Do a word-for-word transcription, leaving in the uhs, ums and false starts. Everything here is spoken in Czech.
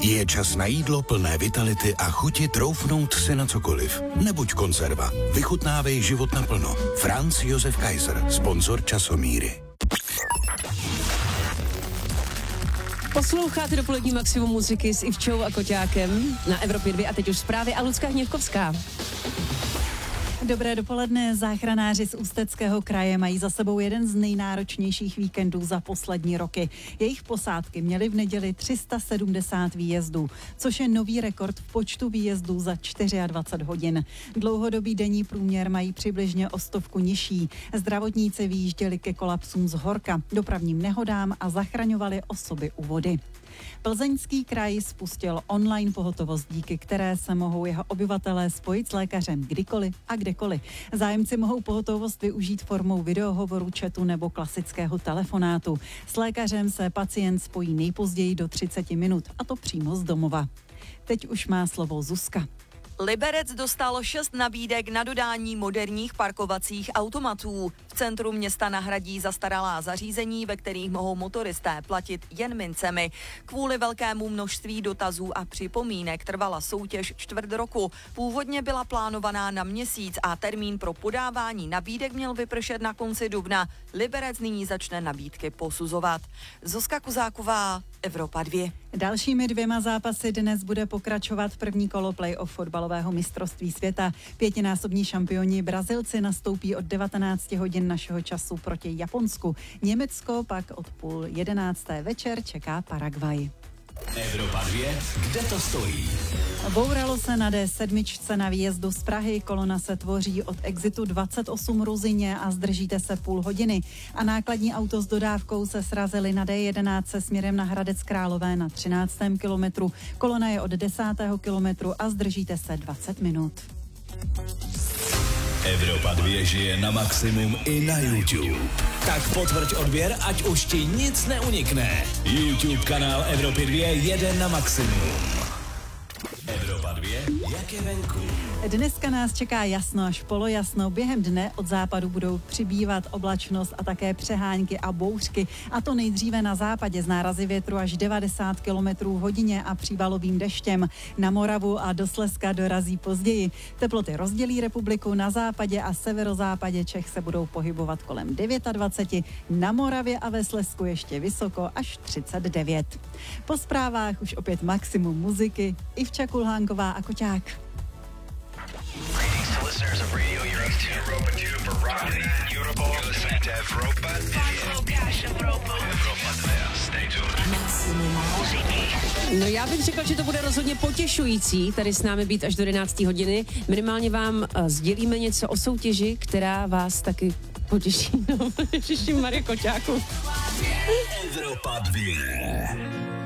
Je čas na jídlo plné vitality a chuti troufnout si na cokoliv. Nebuď konzerva. Vychutnávej život naplno. Franz Josef Kaiser, sponzor Časomíry. Posloucháte dopolední maximum muziky s Ivčou a Koťákem na Evropě dva a teď už zprávy a Lucka Hněvkovská. Dobré dopoledne. Záchranáři z Ústeckého kraje mají za sebou jeden z nejnáročnějších víkendů za poslední roky. Jejich posádky měly v neděli tři sta sedmdesát výjezdů, což je nový rekord v počtu výjezdů za dvacet čtyři hodin. Dlouhodobý denní průměr mají přibližně o stovku nižší. Zdravotníci vyjížděli ke kolapsům z horka, dopravním nehodám a zachraňovali osoby u vody. Plzeňský kraj spustil online pohotovost, díky které se mohou jeho obyvatelé spojit s lékařem kdykoliv a kdekoliv. Zájemci mohou pohotovost využít formou videohovoru, chatu nebo klasického telefonátu. S lékařem se pacient spojí nejpozději do třicet minut, a to přímo z domova. Teď už má slovo Zuzka. Liberec dostal šest nabídek na dodání moderních parkovacích automatů. V centru města nahradí zastaralá zařízení, ve kterých mohou motoristé platit jen mincemi. Kvůli velkému množství dotazů a připomínek trvala soutěž čtvrt roku. Původně byla plánovaná na měsíc a termín pro podávání nabídek měl vypršet na konci dubna. Liberec nyní začne nabídky posuzovat. Zuzka Kuzáková, Evropa dva. Dalšími dvěma zápasy dnes bude pokračovat první kolo play-off fotbalového mistrovství světa. Pětinásobní šampioni Brazilci nastoupí od devatenáct hodin našeho času proti Japonsku. Německo pak od půl jedenácté večer čeká Paraguay. Evropa dva, kde to stojí? Bouralo se na dé sedm na výjezdu z Prahy, kolona se tvoří od exitu dvacet osm Ruzyně a zdržíte se půl hodiny. A nákladní auto s dodávkou se srazily na dé jedenáct směrem na Hradec Králové na třináctém kilometru. Kolona je od desátého kilometru a zdržíte se dvacet minut. Evropa dva žije na maximum i na YouTube. Tak potvrď odběr, ať už ti nic neunikne. YouTube kanál Evropy dva jede na maximum. Evropa dva, jak je venku? Dneska nás čeká jasno až polojasno. Během dne od západu budou přibývat oblačnost a také přehánky a bouřky. A to nejdříve na západě z nárazy větru až devadesát kilometrů hodině a přívalovým deštěm. Na Moravu a do Slezska dorazí později. Teploty rozdělí republiku, na západě a severozápadě Čech se budou pohybovat kolem dvacet devět, na Moravě a ve Slezsku ještě vysoko až třicet devět. Po zprávách už opět maximum muziky. Ivča Kulhánková a Koťák. Greetings to listeners of Radio Europe two, Europa two for Rock Europa. You're listening to Evropa dva. Evropa dva, stay tuned. No já bych řekla, že to bude rozhodně potěšující tady s námi být až do jedenácté hodiny. Minimálně vám uh, sdělíme něco o soutěži, která vás taky potěší. No, Ježiši Marie Koťáku. Evropa dva.